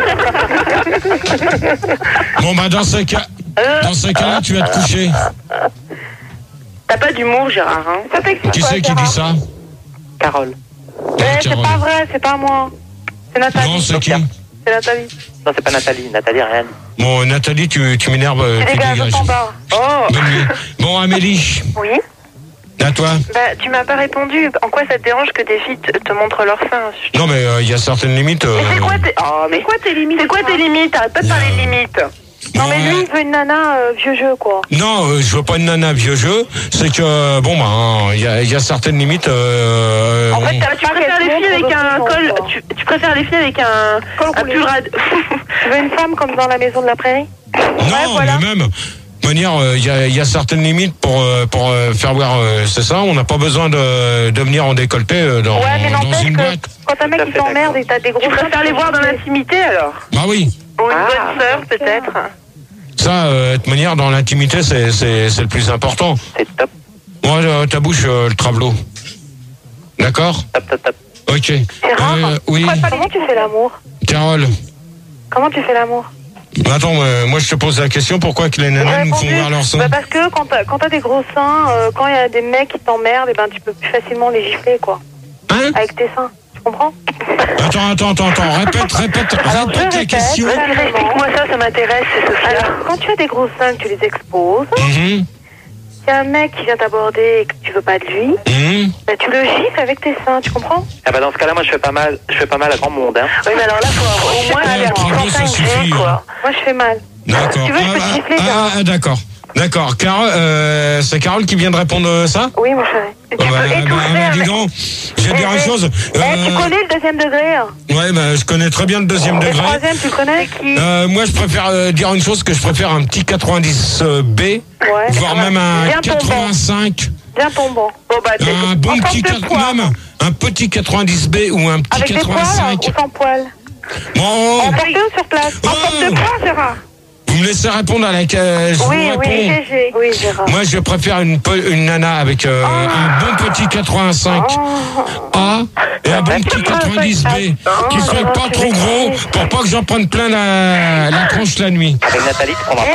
Bon, dans ce cas-là, tu vas te coucher. T'as pas d'humour, Gérard, hein. Ça t'excite Qui pas, c'est qui dit ça? Carole. C'est pas vrai, c'est pas moi. C'est Nathalie. Non, c'est qui? C'est Nathalie. Non, c'est pas Nathalie. Nathalie, rien. Bon, Nathalie, tu m'énerves. Tu dégages. Oh. Bonne nuit. Bon, Amélie. Oui. À toi. Bah, tu m'as pas répondu. En quoi ça te dérange que des filles te montrent leur sein? Non, mais il y a certaines limites. Mais c'est quoi tes limites? C'est quoi tes limites? Arrête pas de parler de limites. Non, mais lui, il veut une nana vieux jeu, quoi. Non, je veux pas une nana vieux jeu. C'est que il y a certaines limites. En fait, tu préfères les filles avec un col. Tu préfères les filles avec un pull rad. Tu veux une femme comme dans la maison de la prairie? Non, voilà. Mais même. De manière, il y a certaines limites pour faire voir. C'est ça. On n'a pas besoin de venir en décolleté dans une boîte. Quand un mec il t'emmerde et t'as des gros. Tu préfères les voir dans l'intimité alors? Bah oui. Ou une bonne sœur peut-être. Ça, de manière, dans l'intimité, c'est le plus important. C'est top. Moi, ta bouche, le travelot. D'accord? Top. Ok. C'est rare. Oui. Comment tu fais l'amour? Carole. Comment tu fais l'amour? Attends, moi je te pose la question, pourquoi que les nanas nous font voir leur sein? Parce que quand t'as des gros seins, quand il y a des mecs qui t'emmerdent, et ben tu peux plus facilement les gifler, quoi. Hein? Avec tes seins, tu comprends? Attends, répète la question. Explique-moi ça m'intéresse, c'est Sophia. Alors, quand tu as des gros seins, que tu les exposes, s'il y a un mec qui vient t'aborder et que tu veux pas de lui, ben, tu le gifles avec tes seins, tu comprends? Ah bah dans ce cas-là, moi je fais pas mal à grand monde. Hein. Oui, mais alors là, faut au moins aller en ça suffit. quoi. Moi, je fais mal. D'accord. Tu veux, je peux te gifler, D'accord. Carole, c'est Carole qui vient de répondre ça? Oui, mon chéri. Tu peux étouffer. Dis donc, je vais te dire une chose. Tu connais le deuxième degré? Ouais, je connais très bien le deuxième degré. Le troisième, tu connais? Moi, je préfère dire une chose, que je préfère un petit 90B, voire même un 85. Bien tombant. Un bon petit même un petit 90B ou un petit avec 85. Avec des poils ou sans poils? Bon. En porté ou sur place? En porte de poids, Gérard. Vous me laissez répondre à la question. Oui, Gérard. Moi, je préfère une nana avec un bon petit 85 A et un bon petit 90 B qui soit pas trop gros pour pas que j'en prenne plein la tronche la nuit. Avec Nathalie, tu prendras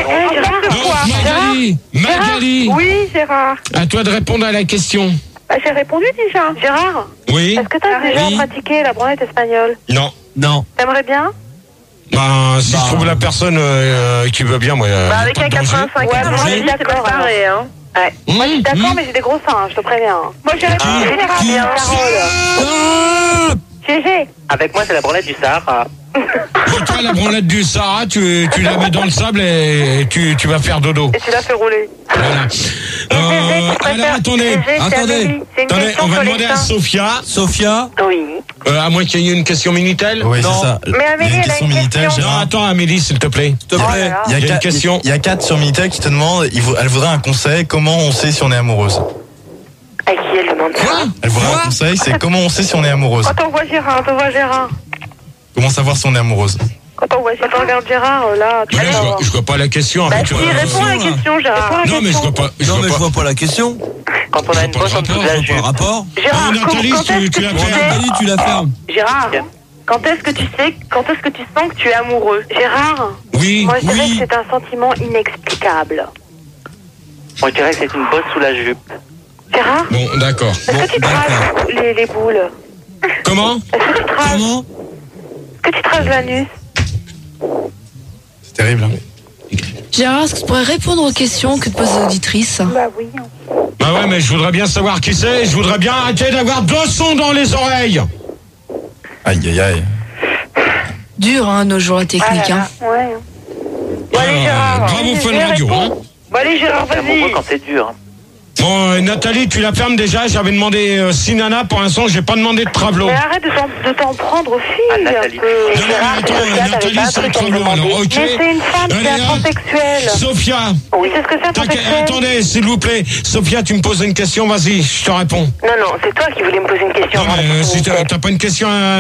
Magali. Oui, Gérard. À toi de répondre à la question. J'ai répondu déjà. Gérard. Oui. Est-ce que tu as déjà pratiqué la branlette espagnole? Non. T'aimerais bien? Si je trouve la personne qui veut bien, moi. Avec un 85 c'est pas pareil, hein. Ouais. Moi, je suis d'accord, mais j'ai des gros seins, je te préviens. Moi, j'ai répondu Gérard, Carole. GG. Avec moi, c'est la branlette du Sahara. Toi, la branlette du Sahara, tu la mets dans le sable et tu vas faire dodo. Et tu la fais rouler. Voilà. Alors, attendez, on va demander à Sophia. Sophia? Oui. À moins qu'il y ait une question Minitel. Oui, c'est ça. Mais Amélie, elle a une question. Non, attends, Amélie, s'il te plaît. S'il te plaît. Il y a une question. Il y a 4 sur Minitel qui te demandent, elle voudrait un conseil, comment on sait si on est amoureuse? À qui elle demande ça? Elle voudrait un conseil, c'est comment on sait si on est amoureuse? Quand on voit Gérard, Comment savoir si on est amoureuse? Quand on regarde Gérard, là, tu vois. Je vois pas la question. Bah, si, réponds à la question, Gérard. Non, mais je vois pas. Je vois pas la question. Quand on a une bosse en dessous de la jupe. Rapport. Gérard, Nathalie, tu la fermes. Nathalie, tu la fermes. Gérard, quand est-ce que tu sens que tu es amoureux? Gérard. Oui. Moi, je dirais que c'est un sentiment inexplicable. Moi, je dirais que c'est une bosse sous la jupe. Gérard? Bon, d'accord. Est-ce que tu traces les boules? Comment? Est-ce que tu traces? Est-ce que tu traces l'anus? C'est terrible. Gérard, est-ce que tu pourrais répondre aux questions que te posent les auditrices? Bah oui. Bah ouais, mais je voudrais bien savoir qui c'est. Je voudrais bien arrêter d'avoir 2 sons dans les oreilles. Aïe. Dur, hein, nos jours, la technique. Hein. Ouais. Bon, allez, Gérard. Bravo, Fun Radio. Hein. Bon, allez, Gérard, C'est amoureux vas-y. quand c'est dur. Bon, Nathalie, tu la fermes déjà. J'avais demandé 6 nanas. Pour l'instant, j'ai pas demandé de travelo. Mais arrête de t'en prendre aux filles. Nathalie. Non, mais attends, Nathalie, c'est le travelo. Alors, ok. Mais c'est une femme, c'est un transsexuel. Sophia. Oui, c'est ce que c'est un transsexuel. Attendez, s'il vous plaît. Sophia, tu me poses une question. Vas-y, je te réponds. Non, c'est toi qui voulais me poser une question. Non, mais si t'as pas une question à